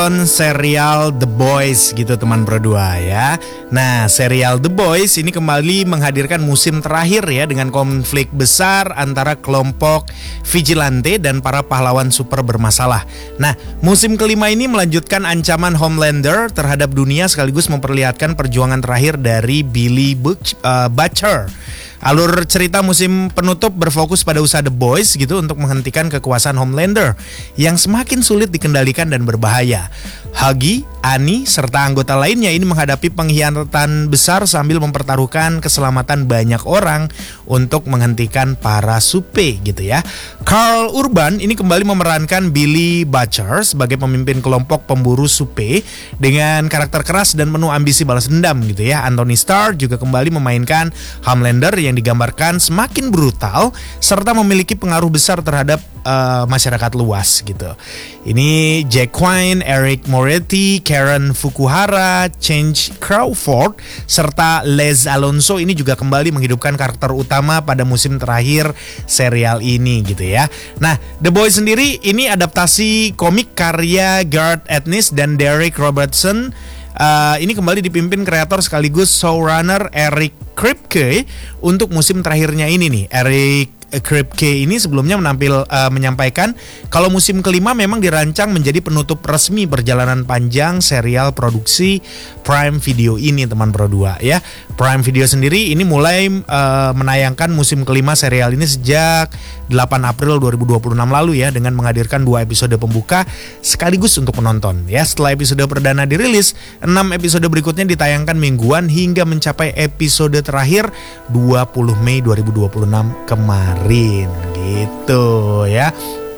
nonton serial The Boys gitu teman Pro 2 ya. Nah, serial The Boys ini kembali menghadirkan musim terakhir ya, dengan konflik besar antara kelompok vigilante dan para pahlawan super bermasalah. Nah, musim kelima ini melanjutkan ancaman Homelander terhadap dunia sekaligus memperlihatkan perjuangan terakhir dari Billy Butcher. Alur cerita musim penutup berfokus pada usaha The Boys gitu untuk menghentikan kekuasaan Homelander yang semakin sulit dikendalikan dan berbahaya. Huggy, Annie, serta anggota lainnya ini menghadapi pengkhianatan besar sambil mempertaruhkan keselamatan banyak orang untuk menghentikan para supe gitu ya. Karl Urban ini kembali memerankan Billy Butcher sebagai pemimpin kelompok pemburu supe dengan karakter keras dan penuh ambisi balas dendam gitu ya. Anthony Starr juga kembali memainkan Homelander yang digambarkan semakin brutal serta memiliki pengaruh besar terhadap masyarakat luas gitu. Ini Jack Quine, Eric Moretti, Karen Fukuhara, Change Crawford, serta Les Alonso ini juga kembali menghidupkan karakter utama pada musim terakhir serial ini gitu ya. Nah, The Boys sendiri ini adaptasi komik karya Garth Ennis dan Derek Robertson. Ini kembali dipimpin kreator sekaligus showrunner Eric Kripke untuk musim terakhirnya ini nih. Eric Kripke ini sebelumnya menyampaikan kalau musim kelima memang dirancang menjadi penutup resmi perjalanan panjang serial produksi Prime Video ini teman Pro 2 ya. Prime Video sendiri ini mulai menayangkan musim kelima serial ini sejak 8 April 2026 lalu ya, dengan menghadirkan 2 episode pembuka sekaligus untuk penonton ya. Setelah episode perdana dirilis, 6 episode berikutnya ditayangkan mingguan hingga mencapai episode terakhir 20 Mei 2026 kemarin gitu ya.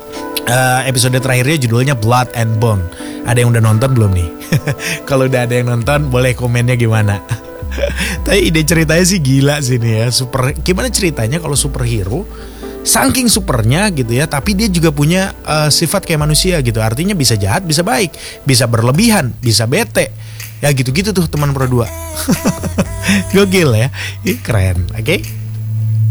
Episode terakhirnya judulnya Blood and Bone. Ada yang udah nonton belum nih? Kalau udah ada yang nonton boleh komennya gimana. Tapi ide ceritanya sih gila sih nih ya. Gimana ceritanya kalau superhero saking supernya gitu ya, tapi dia juga punya sifat kayak manusia gitu. Artinya bisa jahat, bisa baik, bisa berlebihan, bisa bete. Ya gitu-gitu tuh teman Pro 2. Gokil ya. Ih, keren. Oke.